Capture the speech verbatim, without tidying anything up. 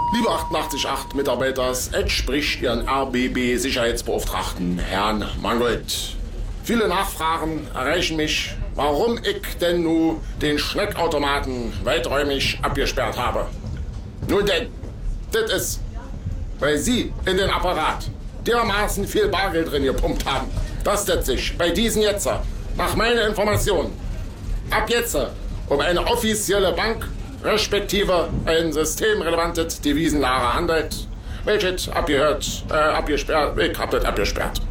Liebe achtundachtzig Komma acht Mitarbeiters, es spricht Ihren R B B-Sicherheitsbeauftragten, Herrn Mangold. Viele Nachfragen erreichen mich, warum ich denn nun den Schneckautomaten weiträumig abgesperrt habe. Nun denn, das ist, weil Sie in den Apparat dermaßen viel Bargeld drin gepumpt haben, dass das sich bei diesen jetzt, nach meiner Information, ab jetzt um eine offizielle Bank respektive ein systemrelevantes Devisenlager handelt, welches abgehört, äh, abgesperrt, ich hab das abgesperrt.